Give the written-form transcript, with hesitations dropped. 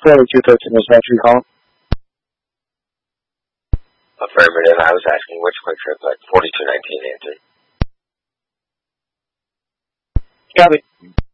Charlie 213 is entry call. Affirmative. I was asking which quick trip, but 4219 answered. Copy.